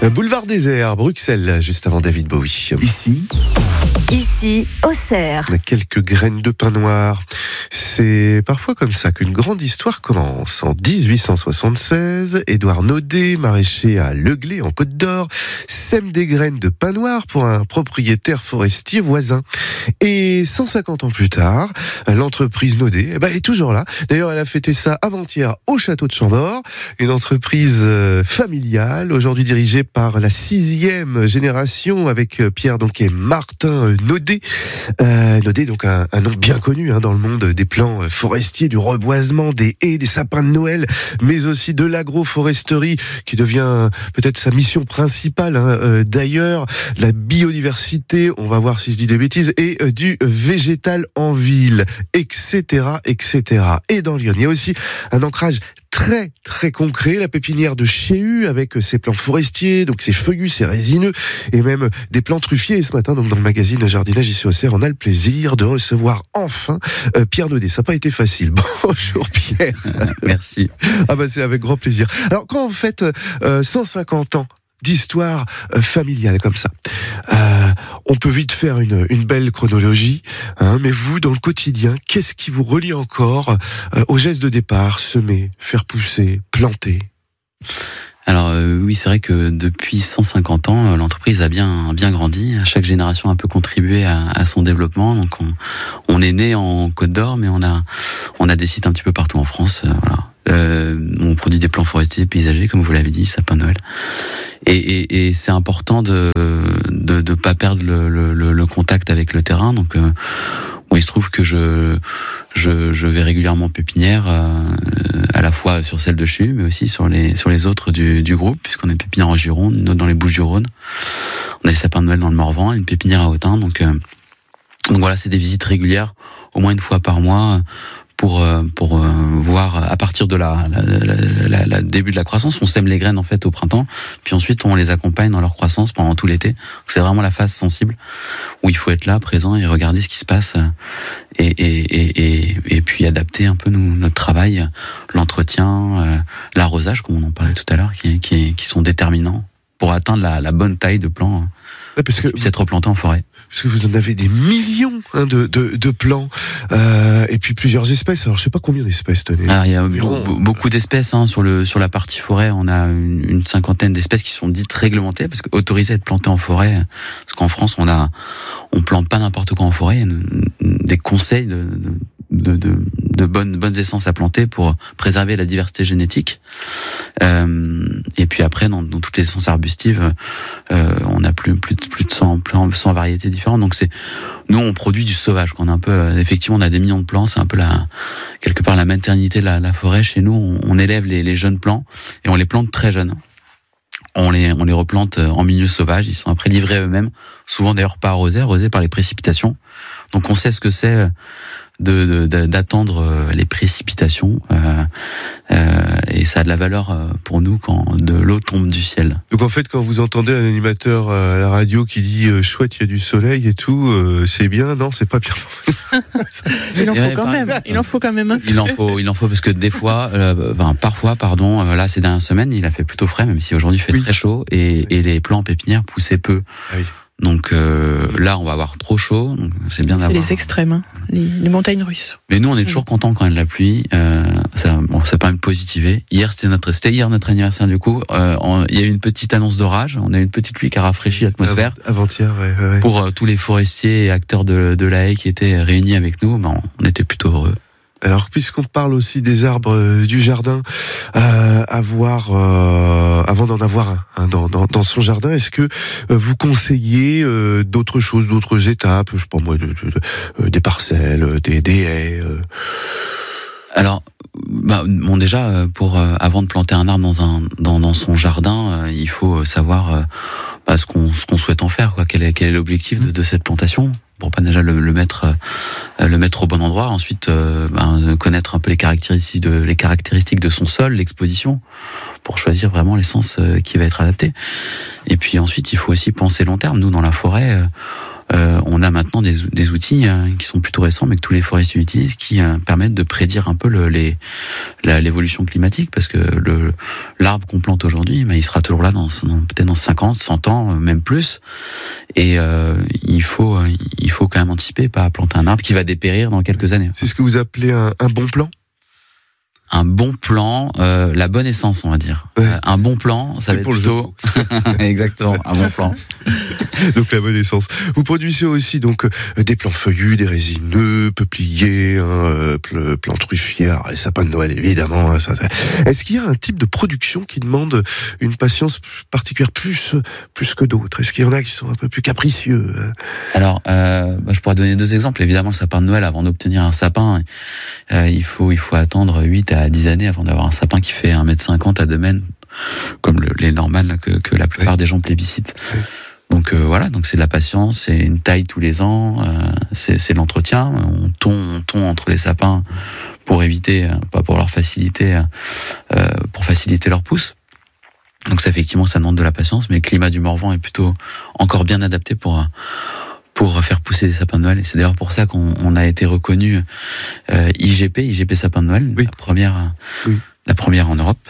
Boulevard Désert, Bruxelles, juste avant David Bowie. Ici, Auxerre. Quelques graines de pain noir. C'est parfois comme ça qu'une grande histoire commence. En 1876, Édouard Naudet, maraîcher à Leglé, en Côte d'Or, sème des graines de pain noir pour un propriétaire forestier voisin. Et 150 ans plus tard, l'entreprise Naudet est toujours là. D'ailleurs, elle a fêté ça avant-hier au château de Chambord, une entreprise familiale, aujourd'hui dirigée par la 6e génération avec Pierre et Martin Naudet. Naudet, donc un nom bien connu dans le monde des plants forestiers, du reboisement, des haies, des sapins de Noël, mais aussi de l'agroforesterie qui devient peut-être sa mission principale. D'ailleurs, la biodiversité, on va voir si je dis des bêtises, et du végétal en ville, etc., etc. Et dans Lyon, il y a aussi un ancrage très très concret, la pépinière de Chéhu avec ses plants forestiers, donc ses feuillus, ses résineux et même des plants truffiers. Et ce matin, donc dans le magazine Jardinage ici au Auxerre, on a le plaisir de recevoir enfin Pierre Naudet. Ça n'a pas été facile. Bonjour Pierre. Merci. C'est avec grand plaisir. Alors quand on fête 150 ans d'histoire familiale comme ça, on peut vite faire une belle chronologie, mais vous, dans le quotidien, qu'est-ce qui vous relie encore au geste de départ, semer, faire pousser, planter? Alors oui, c'est vrai que depuis 150 ans, l'entreprise a bien grandi. Chaque génération a un peu contribué à son développement. Donc on est né en Côte d'Or, mais on a des sites un petit peu partout en France. On produit des plants forestiers paysagers, comme vous l'avez dit, sapin de Noël. Et c'est important de pas perdre le contact avec le terrain. Donc il se trouve que je vais régulièrement en pépinière, à la fois sur celle de Chéhu, mais aussi sur les autres du groupe, puisqu'on a une pépinière en Gironde, une autre dans les Bouches-du-Rhône. On a les sapins de Noël dans le Morvan, une pépinière à Autun. Donc voilà, c'est des visites régulières, au moins une fois par mois, pour voir à partir de la début de la croissance. On sème les graines en fait au printemps, puis ensuite on les accompagne dans leur croissance pendant tout l'été. Donc c'est vraiment la phase sensible où il faut être là, présent et regarder ce qui se passe et puis adapter un peu notre travail, l'entretien, l'arrosage comme on en parlait tout à l'heure, qui sont déterminants pour atteindre la bonne taille de plants. Parce que puisse être replanté en forêt. Parce que vous en avez des millions de plants et puis plusieurs espèces. Alors je sais pas combien d'espèces tenez. Il y a beaucoup d'espèces sur la partie forêt. On a une cinquantaine d'espèces qui sont dites réglementées parce que autorisées à être plantées en forêt. Parce qu'en France on plante pas n'importe quoi en forêt. Il y a des conseils de bonnes essences à planter pour préserver la diversité génétique. Et puis après, dans toutes les essences arbustives, on a plus de 100 variétés différentes. Donc nous on produit du sauvage. Quand on a un peu, effectivement, on a des millions de plants. C'est un peu quelque part la maternité de la forêt. Chez nous, on élève les jeunes plants et on les plante très jeunes. On les replante en milieu sauvage. Ils sont après livrés eux-mêmes. Souvent d'ailleurs pas arrosés par les précipitations. Donc on sait ce que c'est d'attendre les précipitations et ça a de la valeur pour nous quand de l'eau tombe du ciel. Donc en fait, quand vous entendez un animateur à la radio qui dit chouette, il y a du soleil et tout, c'est bien, non, c'est pas bien. Il en faut quand même. Il en faut quand même. Il en faut parce que des fois, parfois, là ces dernières semaines, il a fait plutôt frais, même si aujourd'hui il fait très chaud et les plants en pépinière poussaient peu. Ah oui. Donc là, on va avoir trop chaud. Donc c'est bien d'avoir. C'est les extrêmes, les montagnes russes. Mais nous, on est toujours contents quand il y a de la pluie. Ça permet de positiver. C'était hier notre anniversaire du coup. Il y a eu une petite annonce d'orage. On a eu une petite pluie qui a rafraîchi l'atmosphère. Avant-hier, ouais. Pour tous les forestiers et acteurs de la haie qui étaient réunis avec nous, on était plutôt heureux. Alors, puisqu'on parle aussi des arbres du jardin, avant d'en avoir un dans son jardin, est-ce que vous conseillez d'autres choses, d'autres étapes, je sais pas moi, des parcelles, des haies Alors, déjà, avant de planter un arbre dans son jardin, il faut savoir ce qu'on souhaite en faire, quel est l'objectif de cette plantation. Pour pas déjà le mettre au bon endroit. Ensuite, connaître un peu les caractéristiques de son sol, l'exposition, pour choisir vraiment l'essence qui va être adaptée. Et puis ensuite, il faut aussi penser long terme. Nous, dans la forêt, on a maintenant des outils qui sont plutôt récents, mais que tous les forestiers utilisent, qui permettent de prédire un peu l'évolution climatique, parce que l'arbre qu'on plante aujourd'hui, il sera toujours là peut-être dans 50, 100 ans, même plus. Et il faut quand même anticiper, pas planter un arbre qui va dépérir dans quelques années. C'est ce que vous appelez un bon plan ? Un bon plan, la bonne essence, on va dire. Ouais. Un bon plan, ça va être plutôt... Exactement, un bon plan. Donc la bonne essence. Vous produisez aussi donc des plants feuillus, des résineux, peupliers, plants truffiers, les sapins de Noël évidemment. Est-ce qu'il y a un type de production qui demande une patience particulière plus que d'autres ? Est-ce qu'il y en a qui sont un peu plus capricieux ? Alors, je pourrais donner 2 exemples. Évidemment, le sapin de Noël, avant d'obtenir un sapin, il faut attendre 8 à 10 années avant d'avoir un sapin qui fait 1m50 à 2 mètres, comme les normales que la plupart des gens plébiscitent. Oui. Donc voilà, donc c'est de la patience, c'est une taille tous les ans, c'est l'entretien. On tond entre les sapins pour éviter, pas pour leur faciliter, pour faciliter leur pousse. Donc ça, effectivement, ça demande de la patience, mais le climat du Morvan est plutôt encore bien adapté pour faire pousser des sapins de Noël. Et c'est d'ailleurs pour ça qu'on a été reconnu IGP sapin de Noël, oui. La première en Europe.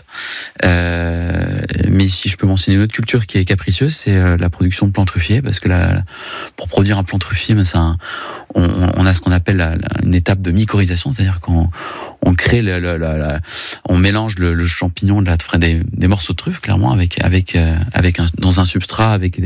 Mais si je peux mentionner une autre culture qui est capricieuse, c'est la production de plants truffiers, parce que pour produire un plant truffier, on a ce qu'on appelle une étape de mycorhisation, c'est-à-dire qu'on crée on mélange le champignon des morceaux de truffe, clairement, dans un substrat avec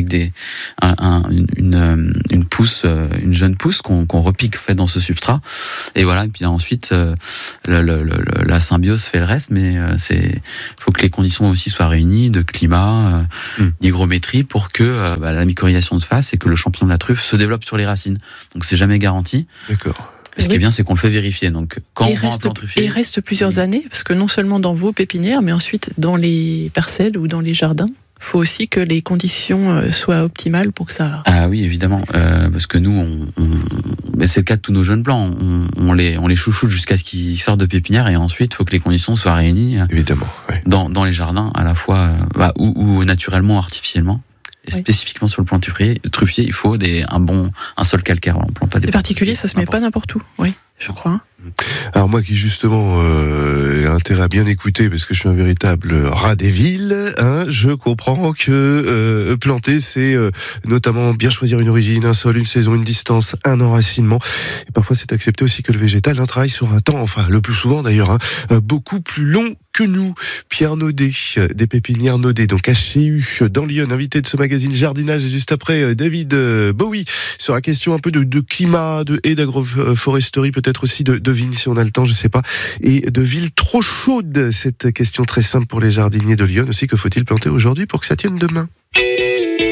une pousse, une jeune pousse qu'on repique fait dans ce substrat. Et voilà. Et puis ensuite, la symbiose fait le reste, mais faut que les conditions aussi soient réunies de climat, d'hygrométrie, pour que la mycorhisation se fasse et que le champignon de la truffe se développe sur les racines. Donc c'est jamais garanti. D'accord. Ce qui est bien, c'est qu'on le fait vérifier. Donc, quand on vend un plant truffier, il reste plusieurs années, parce que non seulement dans vos pépinières, mais ensuite dans les parcelles ou dans les jardins, il faut aussi que les conditions soient optimales pour que ça... Ah oui, évidemment, parce que nous, c'est le cas de tous nos jeunes plants, on les chouchoute jusqu'à ce qu'ils sortent de pépinière, et ensuite, il faut que les conditions soient réunies. Évidemment, ouais. Dans les jardins, à la fois, ou naturellement, artificiellement. Et spécifiquement sur le plant truffier, il faut un sol calcaire. On plante pas des. C'est particulier, ça se met pas n'importe où. Oui, je crois. Alors moi qui justement ai intérêt à bien écouter, parce que je suis un véritable rat des villes, je comprends que planter, c'est notamment bien choisir une origine, un sol, une saison, une distance, un enracinement. Et parfois c'est accepter aussi que le végétal travaille sur un temps, enfin le plus souvent d'ailleurs, beaucoup plus long que nous. Pierre Naudet, des pépinières Naudet, donc HCU dans Lyon, invité de ce magazine Jardinage, et juste après David Bowie sur la question un peu de climat, et d'agroforesterie, peut-être aussi de vignes si on a le temps, je sais pas, et de villes trop chaudes. Cette question très simple pour les jardiniers de Lyon aussi, que faut-il planter aujourd'hui pour que ça tienne demain ?